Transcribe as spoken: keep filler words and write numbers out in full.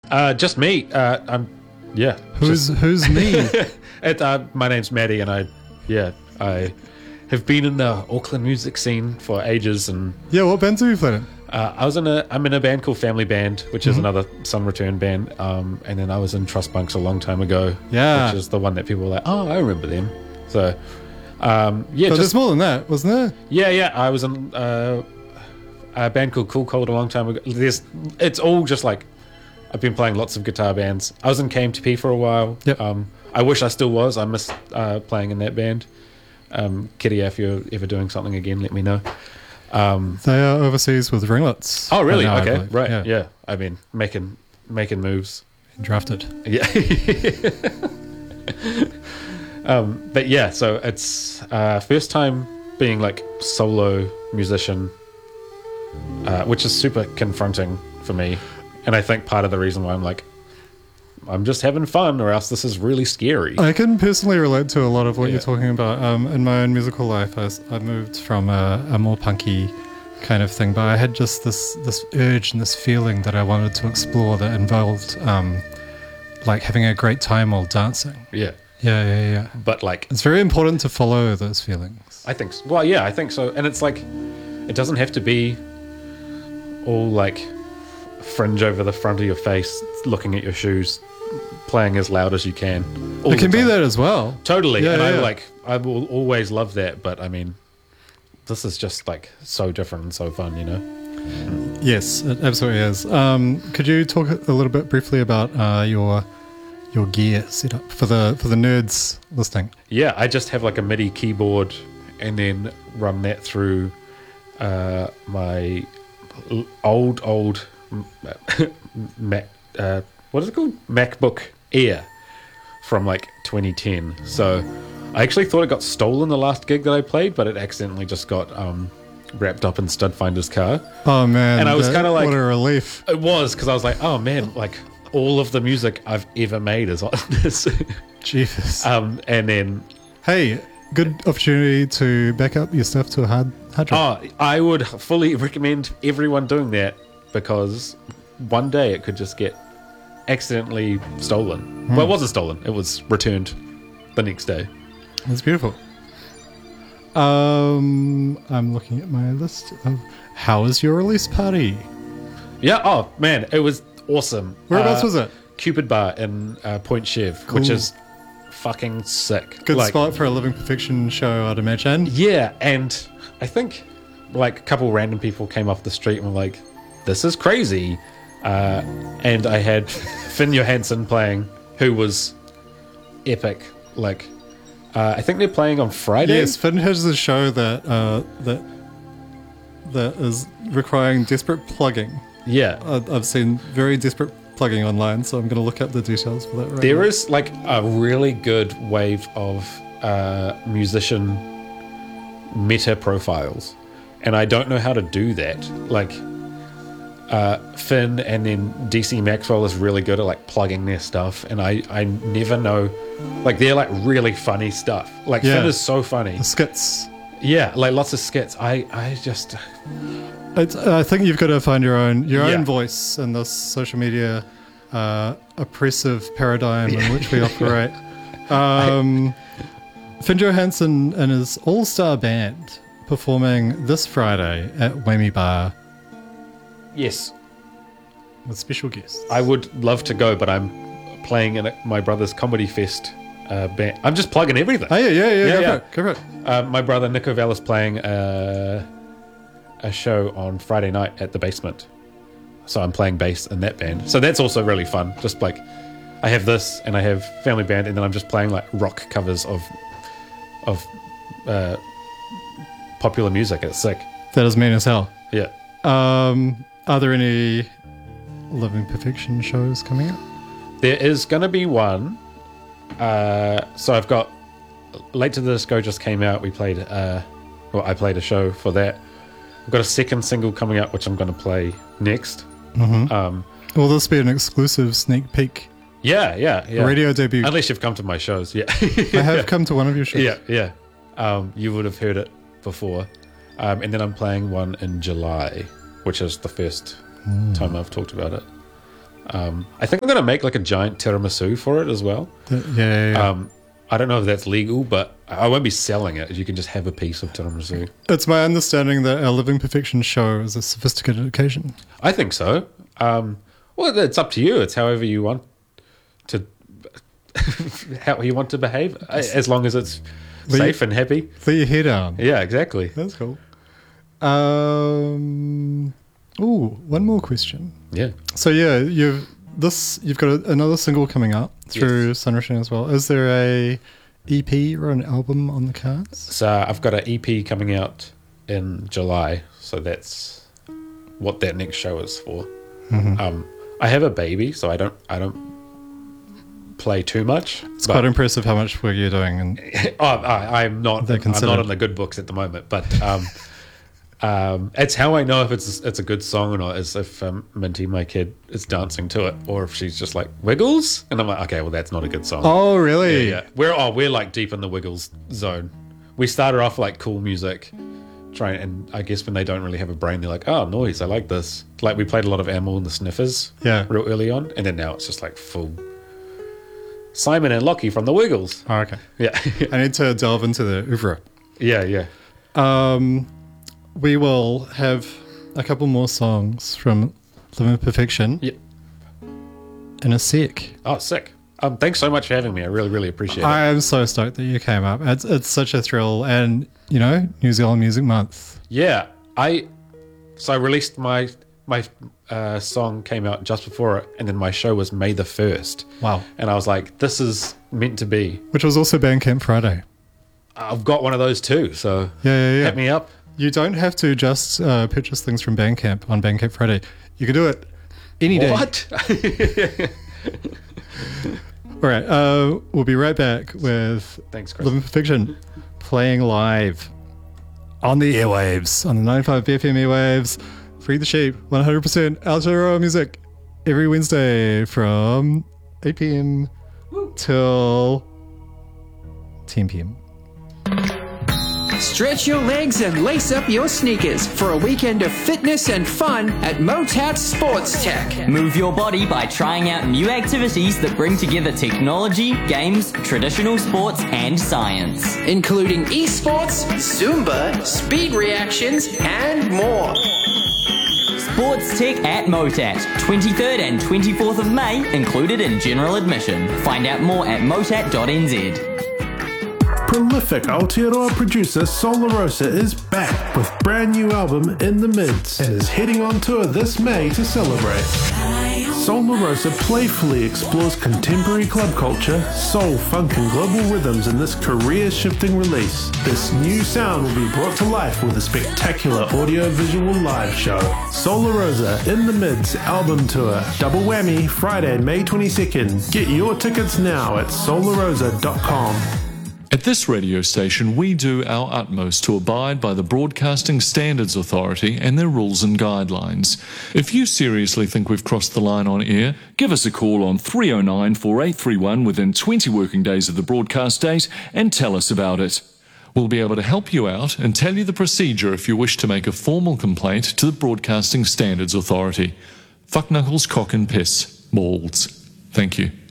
Uh, just me. Uh, I'm. Yeah. Who's just, who's me? it, uh, my name's Maddie, and I. Yeah, I have been in the Auckland music scene for ages, and Yeah, what bands have you played in? uh, I was in a. I'm in a band called Family Band, which is Mm-hmm. another Sun Return band. Um, and then I was in Trust Bunks a long time ago. Yeah. Which is the one that people were like, oh, I remember them. So, um, yeah, But just there's more than that, wasn't there? yeah, yeah. I was in uh, a band called Cool Cold a long time ago. There's, it's all just like I've been playing lots of guitar bands. I was in K M T P for a while. Yep. Um, I wish I still was. I miss uh, playing in that band. Um, Kitty, if you're ever doing something again, let me know. Um, They are overseas with ringlets. oh, really? right now, I Okay, believe. right. Yeah. Yeah. I mean, making making moves. Drafted. Yeah. um, but yeah, so it's uh, first time being like solo musician, uh, which is super confronting for me. And I think part of the reason why I'm like, I'm just having fun, or else this is really scary. I can personally relate to a lot of what Yeah. you're talking about. Um, in my own musical life, I, s- I moved from a, a more punky kind of thing, but I had just this this urge and this feeling that I wanted to explore that involved um, like having a great time while dancing. Yeah. Yeah, yeah, yeah. But like, It's very important to follow those feelings. I think, so. Well, yeah, I think so. And it's like, it doesn't have to be all like fringe over the front of your face, looking at your shoes, playing as loud as you can. all It can the be time. that as well. Totally. Yeah, and I yeah. like, I will always love that. But I mean, this is just like so different and so fun, you know? Yes, it absolutely is. Um, could you talk a little bit briefly about uh, your your gear setup for the for the nerds listening? Yeah, I just have like a MIDI keyboard and then run that through uh, my l- old, old Mac, uh, what is it called? MacBook Air from like twenty ten. So I actually thought it got stolen the last gig that I played, but it accidentally just got um, wrapped up in Studfinder's car. Oh man! And I was that- kinda like- what a relief. It was, because I was like, oh man, like all of the music I've ever made is on this. Jesus. um, and then Hey, good opportunity to back up your stuff to a hard hard drive. Oh, I would fully recommend everyone doing that, because one day it could just get accidentally stolen. Well, it wasn't stolen. It was returned the next day. That's beautiful. Um, I'm looking at my list of how was your release party? Yeah. Oh, man. It was awesome. Whereabouts Uh, was it? Cupid Bar in uh, Point Chev, which Cool. is fucking sick. Good Like, spot for a Living Perfection show, I'd imagine. Yeah. And I think like a couple random people came off the street and were like, this is crazy. Uh, and I had Finn Johansson playing, who was epic. Like, uh, I think they're playing on Friday. Yes, Finn has a show that uh, that that is requiring desperate plugging. Yeah. I- I've seen very desperate plugging online, so I'm going to look up the details for that right There now. is like a really good wave of uh, musician meta profiles, and I don't know how to do that. Like, uh, Finn and then D C Maxwell is really good at like plugging their stuff, and I, I never know. Like, they're like really funny stuff. Like, Yeah. Finn is so funny. The skits. Yeah, like lots of skits. I, I just. It's, I think you've got to find your own your Yeah. own voice in this social media uh, oppressive paradigm in which we operate. Um, Finn Johansson and his all-star band performing this Friday at Whammy Bar Yes, with special guests. I would love to go, but I'm playing in a, my brother's comedy fest uh, band. I'm just plugging everything. Oh yeah, yeah, yeah. Yeah, go yeah. for it. Go for it. Uh, my brother Nico Val is playing uh, a show on Friday night at the Basement, so I'm playing bass in that band. So that's also really fun. Just like I have this, and I have Family Band, and then I'm just playing like rock covers of of uh, popular music. It's sick. That is mean as hell. Yeah. Um, are there any Living Perfection shows coming up? There is going to be one. Uh, so I've got Late to the Disco just came out. We played, uh, well, I played a show for that. I've got a second single coming out, which I'm going to play next. Mm-hmm. Um, Will this be an exclusive sneak peek yeah, yeah, yeah. radio debut? Unless you've come to my shows, yeah. I have come to one of your shows. yeah, yeah. Um, you would have heard it before. Um, and then I'm playing one in July, which is the first Mm. time I've talked about it. Um, I think I'm going to make like a giant tiramisu for it as well. Yeah, yeah, yeah. Um, I don't know if that's legal, but I won't be selling it. You can just have a piece of tiramisu. It's my understanding that our Living Perfection show is a sophisticated occasion. I think so. Um, well, it's up to you. It's however you want to, how you want to behave, as long as it's safe and happy. Let your hair down. Yeah, exactly. That's cool. Um, ooh, one more question. Yeah. So yeah, you've this you've got a, another single coming up through Yes. Sunrise as well. Is there a E P or an album on the cards? So I've got an E P coming out in July. So that's what that next show is for. Mm-hmm. Um, I have a baby, so I don't I don't play too much. It's quite impressive how much work you're doing. And oh, I, I'm not. They're I'm considered. not on the good books at the moment, but um, um, it's how I know if it's it's a good song or not. Is if um, Minty, my kid, is dancing to it, or if she's just like Wiggles, and I'm like, okay, well, that's not a good song. oh, really? Yeah, yeah. We're oh, we're like deep in the Wiggles zone. We started off like cool music, trying, and I guess when they don't really have a brain, they're like, oh, noise, I like this. Like we played a lot of Amel and the Sniffers, Yeah. real early on, and then now it's just like full Simon and Lockie from the Wiggles. Oh, okay. Yeah, I need to delve into the oeuvre. yeah, yeah. Um, we will have a couple more songs from Living Perfection Yeah. in a sec. Oh, sick. Um, thanks so much for having me. I really, really appreciate it. I am so stoked that you came up. It's it's such a thrill, and you know, New Zealand Music Month. Yeah, I so I released my my uh, song came out just before it, and then my show was May the first. Wow. And I was like, this is meant to be. Which was also Bandcamp Friday. I've got one of those too, so Yeah, yeah, yeah. hit me up. You don't have to just uh, purchase things from Bandcamp on Bandcamp Friday. You can do it any day. What? All right, uh, we'll be right back with Thanks, Chris. Living Perfection playing live on the airwaves, on the ninety-five B F M airwaves. Free the Sheep, one hundred percent Aotearoa music every Wednesday from eight p.m. till ten p.m. Stretch your legs and lace up your sneakers for a weekend of fitness and fun at Motat Sports Tech. Move your body by trying out new activities that bring together technology, games, traditional sports, and science. Including esports, Zumba, speed reactions, and more. Sports Tech at Motat, twenty-third and twenty-fourth of May, included in general admission. Find out more at motat dot n z. Prolific Aotearoa producer Solar Rosa is back with brand new album In the Mids and is heading on tour this May to celebrate. Solar Rosa playfully explores contemporary club culture, soul, funk and global rhythms in this career-shifting release. This new sound will be brought to life with a spectacular audio-visual live show. Solar Rosa In the Mids album tour, double whammy, Friday, May twenty-second. Get your tickets now at solar rosa dot com. At this radio station, we do our utmost to abide by the Broadcasting Standards Authority and their rules and guidelines. If you seriously think we've crossed the line on air, give us a call on three oh nine, four eight three one within twenty working days of the broadcast date and tell us about it. We'll be able to help you out and tell you the procedure if you wish to make a formal complaint to the Broadcasting Standards Authority. Fuck knuckles, cock and piss. Balls. Thank you.